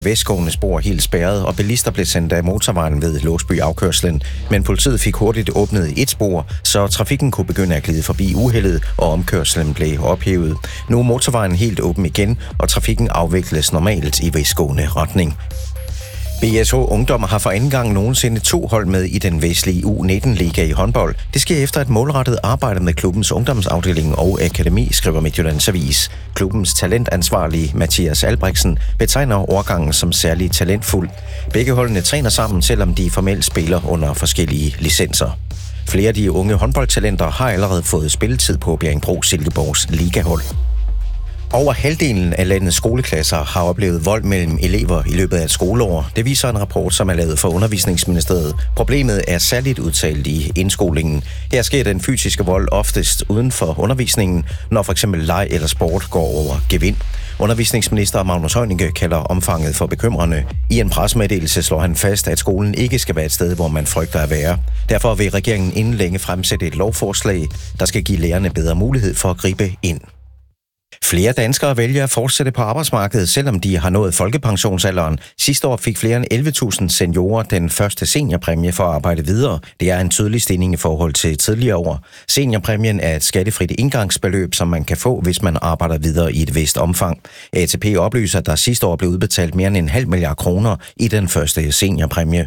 Vestgående spor helt spærret, og bilister blev sendt af motorvejen ved Låsby afkørslen. Men politiet fik hurtigt åbnet et spor, så trafikken kunne begynde at glide forbi uheldet, og omkørslen blev ophævet. Nu er motorvejen helt åben igen, og trafikken afvikles normalt i vestgående retning. BSH Ungdom har for anden gang nogensinde 2 hold med i den vestlige U19-liga i håndbold. Det sker efter et målrettet arbejde med klubbens ungdomsafdeling og akademi, skriver Midtjyllands Avis. Klubbens talentansvarlige Mathias Albrechtsen betegner årgangen som særligt talentfuld. Begge holdene træner sammen, selvom de formelt spiller under forskellige licenser. Flere af de unge håndboldtalenter har allerede fået spilletid på Bjerringbro-Silkeborgs ligahold. Over halvdelen af landets skoleklasser har oplevet vold mellem elever i løbet af et skoleår. Det viser en rapport, som er lavet for Undervisningsministeriet. Problemet er særligt udtalt i indskolingen. Her sker den fysiske vold oftest uden for undervisningen, når f.eks. leg eller sport går over gevind. Undervisningsminister Magnus Heunicke kalder omfanget for bekymrende. I en pressemeddelelse slår han fast, at skolen ikke skal være et sted, hvor man frygter at være. Derfor vil regeringen inden længe fremsætte et lovforslag, der skal give lærerne bedre mulighed for at gribe ind. Flere danskere vælger at fortsætte på arbejdsmarkedet, selvom de har nået folkepensionsalderen. Sidste år fik flere end 11.000 seniorer den første seniorpræmie for at arbejde videre. Det er en tydelig stigning i forhold til tidligere år. Seniorpræmien er et skattefrit indgangsbeløb, som man kan få, hvis man arbejder videre i et vist omfang. ATP oplyser, at der sidste år blev udbetalt mere end 0,5 milliard kroner i den første seniorpræmie.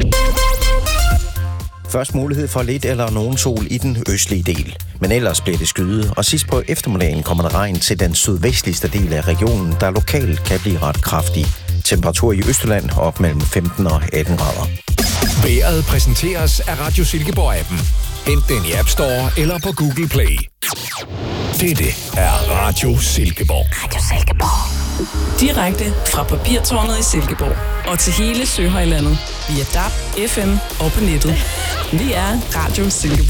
Først mulighed for lidt eller nogen sol i den østlige del. Men ellers bliver det skyet, og sidst på eftermiddagen kommer der regn til den sydvestligste del af regionen, der lokalt kan blive ret kraftig. Temperatur i Østjylland op mellem 15 og 18 grader. Vejret præsenteres af Radio Silkeborg-appen. Hent den i App Store eller på Google Play. Dette er Radio Silkeborg. Radio Silkeborg. Direkte fra Papirtårnet i Silkeborg og til hele Søhøjlandet via DAB, FM og på nettet. Vi er Radio Silkeborg.